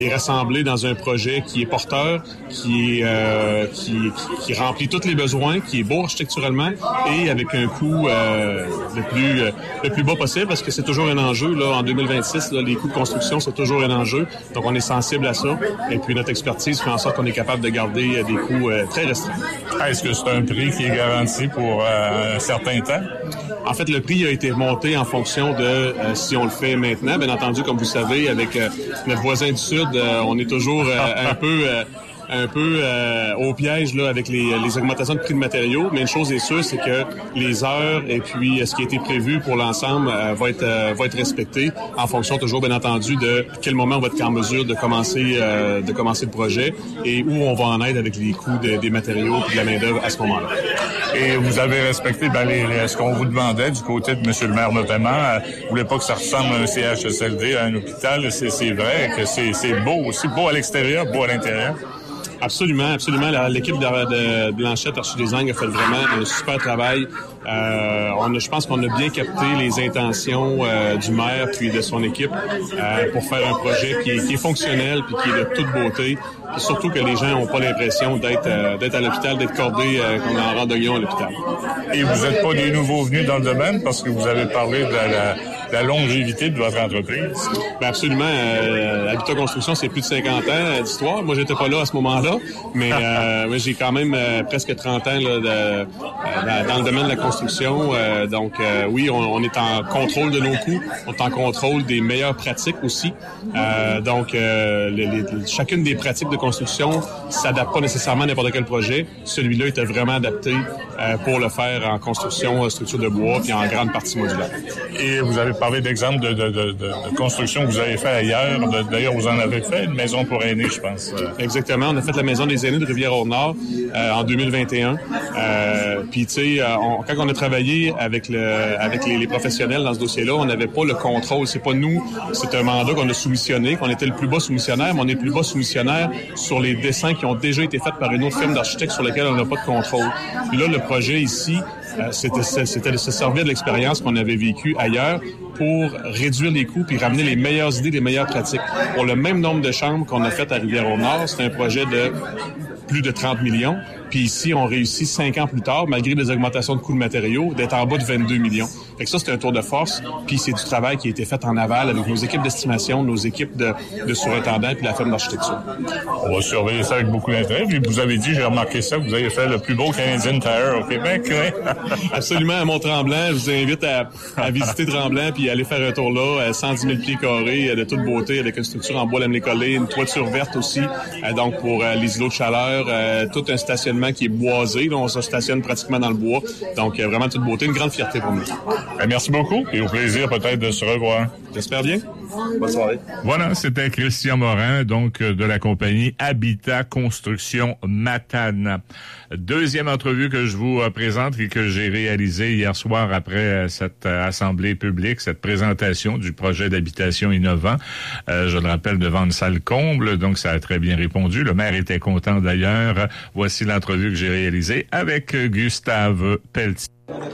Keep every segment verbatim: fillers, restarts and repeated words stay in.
est rassemblé dans un projet qui est porteur, qui est euh, qui, qui, qui remplit tous les besoins, qui est beau architecturalement et avec un coût euh, le plus euh, le plus bas possible parce que c'est toujours un enjeu là en deux mille vingt-six là, les coûts de construction c'est toujours un enjeu, donc on est sensible à ça et puis notre expertise fait en sorte qu'on est capable de garder euh, des coûts euh, très restreints. Est-ce que c'est un prix qui est garanti pour euh, un certain temps? En fait, le prix a été monté en fonction de euh, si on le fait maintenant. Bien entendu, comme vous savez, avec euh, notre voisin du Sud, euh, on est toujours euh, un peu euh, un peu euh, au piège là avec les, les augmentations de prix de matériaux. Mais une chose est sûre, c'est que les heures et puis ce qui a été prévu pour l'ensemble euh, va être euh, va être respecté en fonction toujours, bien entendu, de quel moment on va être en mesure de commencer euh, de commencer le projet et où on va en aide avec les coûts de, des matériaux et de la main-d'œuvre à ce moment-là. Et vous avez respecté ben, les, les, ce qu'on vous demandait du côté de M. le maire notamment. Euh, vous voulez pas que ça ressemble à un C H S L D, à un hôpital. C'est, c'est vrai que c'est, c'est beau aussi, beau à l'extérieur, beau à l'intérieur. Absolument, absolument. La, l'équipe de, de Blanchette Archidesign a fait vraiment un super travail. Euh, on a, je pense qu'on a bien capté les intentions euh, du maire puis de son équipe euh, pour faire un projet qui est, qui est fonctionnel puis qui est de toute beauté. Et surtout que les gens n'ont pas l'impression d'être, euh, d'être à l'hôpital, d'être cordés euh, comme en randonnion à l'hôpital. Et vous n'êtes pas des nouveaux venus dans le domaine parce que vous avez parlé de la, la, la longévité de votre entreprise. Bien absolument. Euh, Habitat Construction, c'est plus de cinquante ans d'histoire. Moi, j'étais pas là à ce moment-là, mais euh, j'ai quand même euh, presque trente ans là, de, euh, dans le domaine de la construction. Euh, donc, euh, oui, on, on est en contrôle de nos coûts. On est en contrôle des meilleures pratiques aussi. Euh, donc, euh, les, les, chacune des pratiques de construction s'adapte pas nécessairement à n'importe quel projet. Celui-là était vraiment adapté euh, pour le faire en construction, structure de bois, puis en grande partie modulaire. Et vous avez parlé d'exemples de, de, de, de construction que vous avez fait ailleurs. D'ailleurs, vous en avez fait une maison pour aînés, je pense. Exactement. On a fait la maison des aînés de Rivière-au-Nord euh, en deux mille vingt et un. Euh, puis, tu sais, quand on a travaillé avec le avec les, les professionnels dans ce dossier-là, on n'avait pas le contrôle. C'est pas nous. C'est un mandat qu'on a soumissionné, qu'on était le plus bas soumissionnaire, mais on est le plus bas soumissionnaire sur les dessins qui ont déjà été faits par une autre firme d'architectes sur lesquels on n'a pas de contrôle. Puis là, le projet ici, euh, c'était, c'était de se servir de l'expérience qu'on avait vécue ailleurs pour réduire les coûts puis ramener les meilleures idées, les meilleures pratiques. Pour le même nombre de chambres qu'on a fait à Rivière-au-Nord, c'est un projet de plus de trente millions. Puis ici, on réussit cinq ans plus tard, malgré des augmentations de coûts de matériaux, d'être en bas de vingt-deux millions. Fait que ça, c'est un tour de force. Puis c'est du travail qui a été fait en aval avec nos équipes d'estimation, nos équipes de, de surintendants puis la firme d'architecture. On va surveiller ça avec beaucoup d'intérêt. Puis vous avez dit, j'ai remarqué ça, que vous avez fait le plus beau Canadian Tire au Québec. Oui. Absolument, à Mont-Tremblant. Je vous invite à, à visiter Tremblant puis aller faire un tour là, cent dix mille pieds carrés de toute beauté, avec une structure en bois lamelé-collé, une toiture verte aussi, donc pour les îlots de chaleur, tout un stationnement qui est boisé. Là, on se stationne pratiquement dans le bois. Donc, euh, vraiment toute beauté. Une grande fierté pour nous. Merci beaucoup et au plaisir peut-être de se revoir. J'espère bien. Bonne soirée. Voilà, c'était Christian Morin, donc de la compagnie Habitat Construction Matane. Deuxième entrevue que je vous présente et que j'ai réalisée hier soir après cette assemblée publique, cette présentation du projet d'habitation innovant. Euh, je le rappelle, devant une salle comble, donc ça a très bien répondu. Le maire était content d'ailleurs. Voici l'entrevue que j'ai réalisée avec Gustave Pelletier.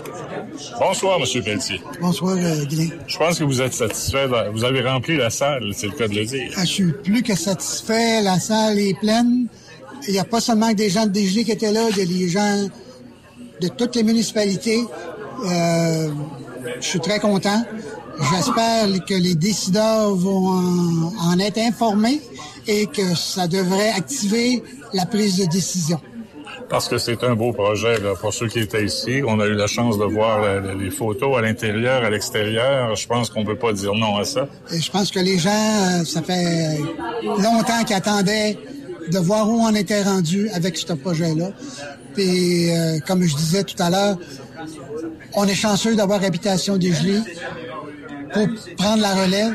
Bonsoir, M. Pelletier. Bonsoir, euh, Glenn. Je pense que vous êtes satisfait. De... Vous avez rempli la salle, c'est le cas de le dire. Ah, je suis plus que satisfait. La salle est pleine. Il n'y a pas seulement que des gens de D G qui étaient là, il y a des gens de toutes les municipalités. Euh, je suis très content. J'espère que les décideurs vont en, en être informés et que ça devrait activer la prise de décision. Parce que c'est un beau projet, là, pour ceux qui étaient ici. On a eu la chance de voir la, les photos à l'intérieur, à l'extérieur. Je pense qu'on ne peut pas dire non à ça. Et je pense que les gens, ça fait longtemps qu'ils attendaient de voir où on était rendu avec ce projet-là. Puis, euh, comme je disais tout à l'heure, on est chanceux d'avoir Habitation Dégelée pour prendre la relève.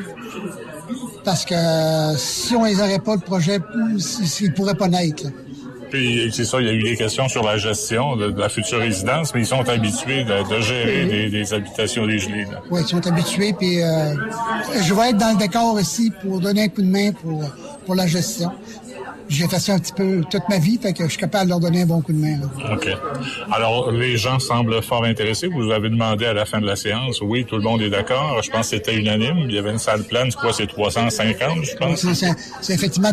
Parce que euh, si on les aurait pas, le projet, il ne pourrait pas naître, là. Puis, c'est ça, il y a eu des questions sur la gestion de, de la future résidence, mais ils sont habitués de, de gérer des, des habitations dégelées. Là. Oui, ils sont habitués, puis euh, je vais être dans le décor ici pour donner un coup de main pour, pour la gestion. j'ai fait ça un petit peu toute ma vie, fait que je suis capable de leur donner un bon coup de main. Là. OK. Alors, les gens semblent fort intéressés. Vous avez demandé à la fin de la séance. Oui, tout le monde est d'accord. Je pense que c'était unanime. Il y avait une salle pleine. C'est quoi, c'est trois cent cinquante, je pense? C'est, c'est, c'est effectivement